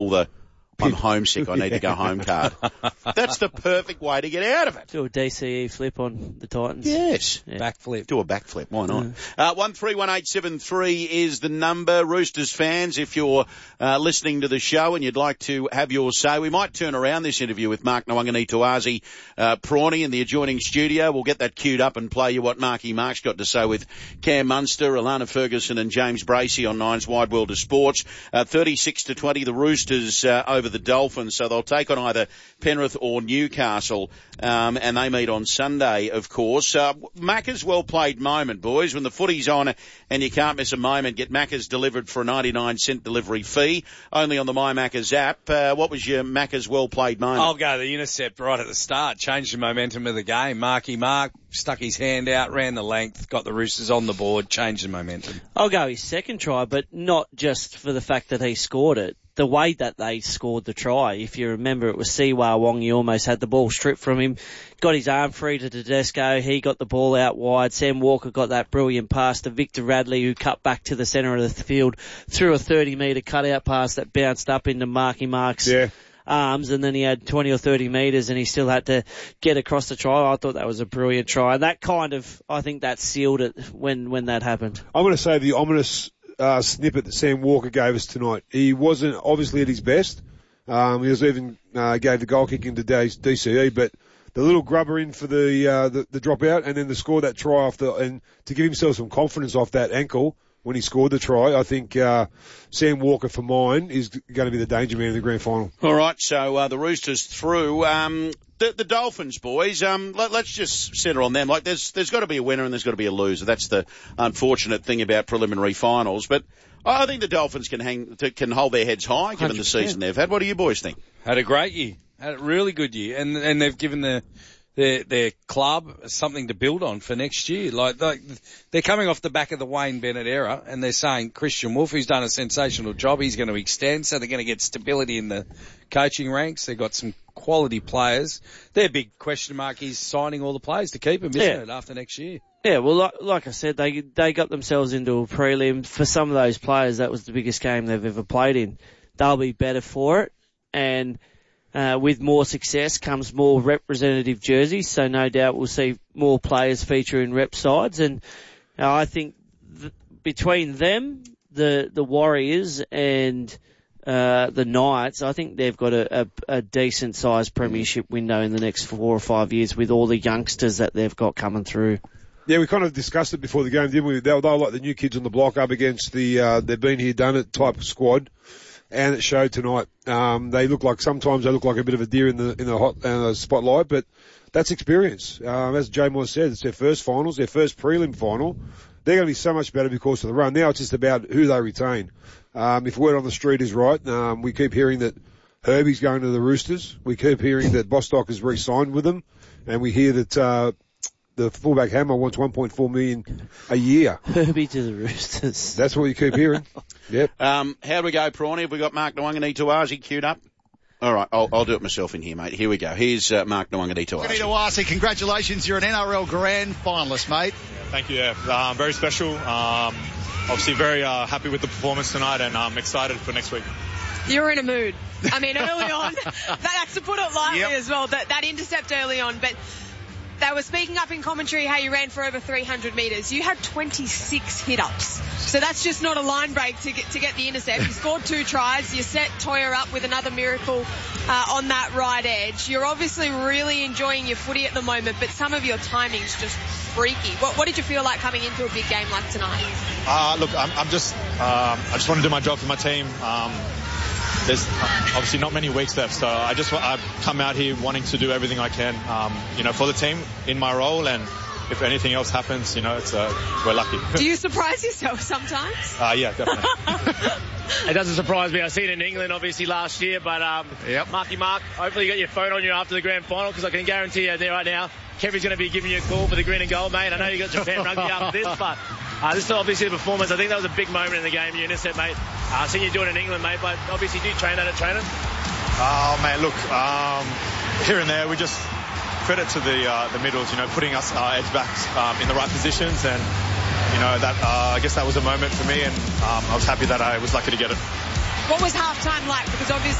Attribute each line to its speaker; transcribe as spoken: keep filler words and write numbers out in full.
Speaker 1: pull the I'm homesick, I need to go home card. That's the perfect way to get out of it.
Speaker 2: Do a D C E flip on the Titans.
Speaker 1: Yes.
Speaker 2: Yeah.
Speaker 1: Backflip. Do a backflip. Why not?
Speaker 2: Mm.
Speaker 1: Uh, one three one eight seven three is the number. Roosters fans, if you're uh, listening to the show and you'd like to have your say, we might turn around this interview with Mark Nawaqanitawase uh, Prawny in the adjoining studio. We'll get that queued up and play you what Marky Mark's got to say with Cam Munster, Alana Ferguson and James Bracey on Nine's Wide World of Sports. Uh, thirty-six to twenty, the Roosters uh, over the Dolphins, so they'll take on either Penrith or Newcastle, um, and they meet on Sunday, of course. Uh, Macca's well-played moment, boys. When the footy's on and you can't miss a moment, get Macca's delivered for a ninety-nine cent delivery fee, only on the My Macca's app. Uh, what was your Macca's well-played moment?
Speaker 3: I'll go the intercept right at the start, changed the momentum of the game. Marky Mark stuck his hand out, ran the length, got the Roosters on the board, changed the momentum.
Speaker 2: I'll go his second try, but not just for the fact that he scored it. The way that they scored the try, if you remember, it was Siwa Wong. He almost had the ball stripped from him, got his arm free to Tedesco. He got the ball out wide. Sam Walker got that brilliant pass to Victor Radley, who cut back to the centre of the field, threw a thirty metre cutout pass that bounced up into Marky Mark's
Speaker 4: yeah.
Speaker 2: arms, and then he had twenty or thirty metres and he still had to get across the try. I thought that was a brilliant try. And that kind of, I think that sealed it when, when that happened.
Speaker 4: I'm going to say the ominous Uh, snippet that Sam Walker gave us tonight. He wasn't obviously at his best. Um, he was even uh, gave the goal kick into D C E, but the little grubber in for the uh, the, the dropout, and then to score that try off the and to give himself some confidence off that ankle when he scored the try. I think uh, Sam Walker, for mine, is going to be the danger man in the grand final.
Speaker 1: All right, so uh, the Roosters through. Um, the, the Dolphins, boys, um, let, let's just centre on them. Like, there's there's got to be a winner and there's got to be a loser. That's the unfortunate thing about preliminary finals. But I think the Dolphins can hang can hold their heads high given one hundred percent the season they've had. What do you boys think?
Speaker 3: Had a great year. Had a really good year, and and they've given the their their club something to build on for next year. Like, like they're coming off the back of the Wayne Bennett era, and they're saying Christian Wolf, who's done a sensational job, he's going to extend, so they're going to get stability in the coaching ranks. They've got some quality players. Their big question mark is signing all the players to keep them, isn't
Speaker 2: yeah.
Speaker 3: it, after next year?
Speaker 2: Yeah, well, like, like I said, they they got themselves into a prelim. For some of those players, that was the biggest game they've ever played in. They'll be better for it, and Uh, with more success comes more representative jerseys, so no doubt we'll see more players feature in rep sides. And uh, I think th- between them, the the Warriors and uh, the Knights, I think they've got a, a, a decent sized premiership window in the next four or five years with all the youngsters that they've got coming through.
Speaker 4: Yeah, we kind of discussed it before the game, didn't we? They, they were like the new kids on the block up against the uh, they've been here, done it type of squad. And it showed tonight. Um, they look like, sometimes they look like a bit of a deer in the, in the hot, uh, spotlight, but that's experience. Um, as Jay Moore said, it's their first finals, their first prelim final. They're going to be so much better because of the run. Now it's just about who they retain. Um, if word on the street is right, um, we keep hearing that Herbie's going to the Roosters. We keep hearing that Bostock has re-signed with them. And we hear that, uh, the fullback Hammer wants one point four million a year.
Speaker 2: Herbie to the Roosters.
Speaker 4: That's what you keep hearing. Yep.
Speaker 1: Um, how do we go, Prawny? Have we got Mark Nawaqanitawase queued up? All right, I'll, I'll do it myself in here, mate. Here we go. Here's uh, Mark Nawaqanitawase.
Speaker 5: Nawaqanitawase, congratulations. You're an N R L Grand Finalist, mate.
Speaker 6: Thank you, yeah. Um, very special. Um, obviously very uh, happy with the performance tonight, and I'm excited for next week.
Speaker 7: You're in a mood. I mean, early on, that's to put it lightly yep. as well, that, that intercept early on, but they were speaking up in commentary how you ran for over three hundred metres. You had twenty-six hit-ups. So that's just not a line break to get to get the intercept. You scored two tries. You set Toya up with another miracle uh, on that right edge. You're obviously really enjoying your footy at the moment, but some of your timing's just freaky. What, what did you feel like coming into a big game like tonight?
Speaker 6: Uh, look, I'm, I'm just, um, I just want to do my job for my team. Um, There's obviously not many weeks left, so I just I've come out here wanting to do everything I can, um, you know, for the team in my role, and if anything else happens, you know, it's uh, we're lucky.
Speaker 7: Do you surprise yourself sometimes?
Speaker 6: Uh, yeah, definitely.
Speaker 8: It doesn't surprise me. I seen it in England, obviously, last year, but um, yep. Marky Mark, hopefully you got your phone on you after the grand final, because I can guarantee you there right now, Kevin's going to be giving you a call for the green and gold, mate. I know you got Japan rugby after this, but uh, this is obviously the performance. I think that was a big moment in the game, you intercept, mate. I've uh, seen you do it in England, mate, but obviously do you train that at training?
Speaker 6: Oh, man, look, um, here and there, we just credit to the uh, the middles, you know, putting us uh, edge backs um, in the right positions, and, you know, that uh, I guess that was a moment for me, and um, I was happy that I was lucky to get it.
Speaker 7: What was halftime like? Because obviously